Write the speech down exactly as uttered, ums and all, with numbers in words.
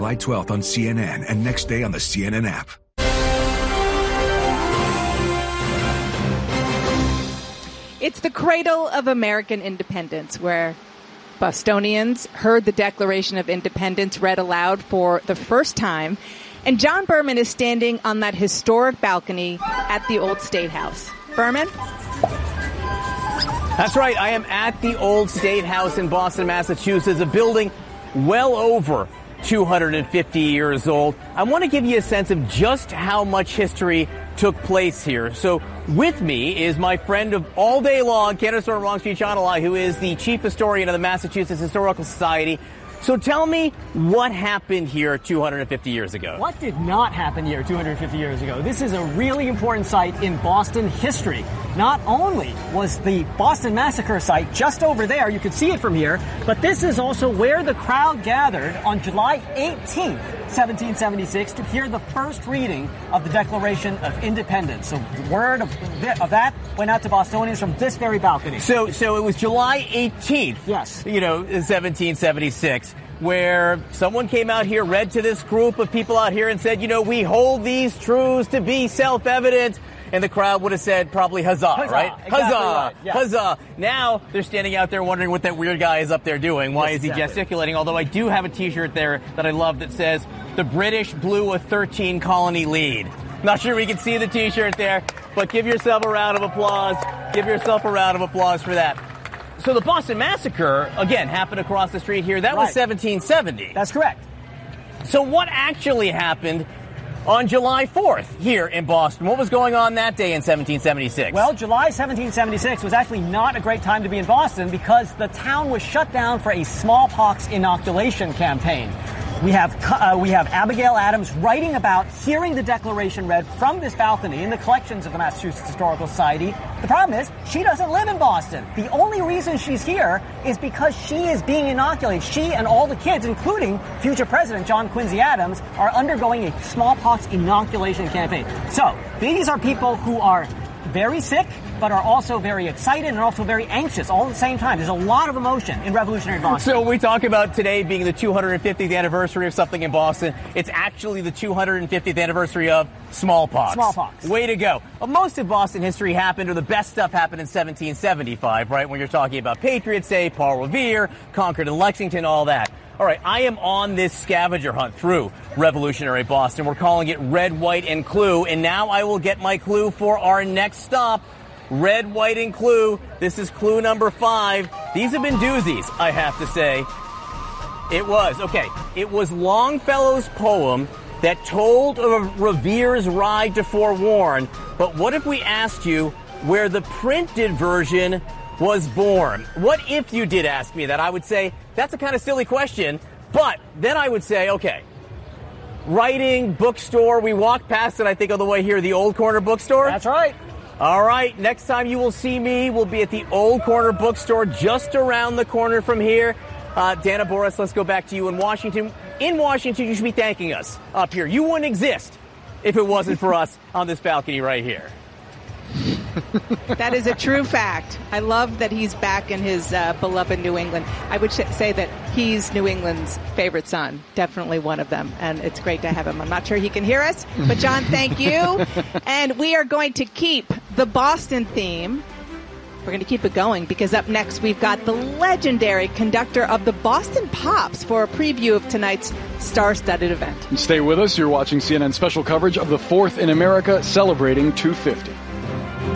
July twelfth on C N N and next day on the C N N app. It's the cradle of American independence, where Bostonians heard the Declaration of Independence read aloud for the first time. And John Berman is standing on that historic balcony at the old State House. Berman? That's right. I am at the old State House in Boston, Massachusetts, a building well over two hundred fifty years old. I want to give you a sense of just how much history took place here. So with me is my friend of all day long, Candace Wrong-Street-Chonalai, who is the chief historian of the Massachusetts Historical Society. So tell me what happened here two hundred fifty years ago. What did not happen here two hundred fifty years ago? This is a really important site in Boston history. Not only was the Boston Massacre site just over there, you could see it from here, but this is also where the crowd gathered on July eighteenth, seventeen seventy-six, to hear the first reading of the Declaration of Independence. So the word of, of that went out to Bostonians from this very balcony. So, so it was July eighteenth, yes, you know, seventeen seventy-six, where someone came out here, read to this group of people out here and said, you know, we hold these truths to be self-evident. And the crowd would have said probably huzzah, huzzah right? Exactly huzzah, right. Yeah. huzzah. Now they're standing out there wondering what that weird guy is up there doing. Why yes, is he exactly. gesticulating? Although I do have a T-shirt there that I love that says, the British blew a thirteen colony lead. Not sure we can see the T-shirt there, but give yourself a round of applause. Give yourself a round of applause for that. So the Boston Massacre, again, happened across the street here. That right. was seventeen seventy. That's correct. So what actually happened on July fourth here in Boston? What was going on that day in seventeen seventy-six? Well, July seventeen seventy-six was actually not a great time to be in Boston because the town was shut down for a smallpox inoculation campaign. We have uh, we have Abigail Adams writing about hearing the Declaration read from this balcony in the collections of the Massachusetts Historical Society. The problem is she doesn't live in Boston. The only reason she's here is because she is being inoculated. She and all the kids, including future President John Quincy Adams, are undergoing a smallpox inoculation campaign. So these are people who are very sick, but are also very excited and also very anxious all at the same time. There's a lot of emotion in revolutionary Boston. So we talk about today being the two hundred fiftieth anniversary of something in Boston. It's actually the two hundred fiftieth anniversary of smallpox. Smallpox. Way to go. Well, most of Boston history happened, or the best stuff happened in seventeen seventy-five, right? When you're talking about Patriots Day, Paul Revere, Concord and Lexington, all that. All right, I am on this scavenger hunt through revolutionary Boston. We're calling it Red, White, and Clue, and now I will get my clue for our next stop. Red, White, and Clue. This is clue number five. These have been doozies, I have to say. It was, okay, it was Longfellow's poem that told of Revere's ride to forewarn, but what if we asked you where the printed version was born? What if you did ask me that? I would say, that's a kind of silly question, but then I would say, okay, writing, bookstore, we walked past it, I think, on the way here, the Old Corner Bookstore. That's right. All right, next time you will see me, we'll be at the Old Corner Bookstore just around the corner from here. Uh, Dana Boris, let's go back to you in Washington. In Washington, you should be thanking us up here. You wouldn't exist if it wasn't for us on this balcony right here. That is a true fact. I love that he's back in his uh, beloved New England. I would sh- say that he's New England's favorite son, definitely one of them, and it's great to have him. I'm not sure he can hear us, but John, thank you. And we are going to keep the Boston theme. We're going to keep it going because up next we've got the legendary conductor of the Boston Pops for a preview of tonight's star-studded event. Stay with us. You're watching C N N special coverage of the fourth in America, celebrating two fifty.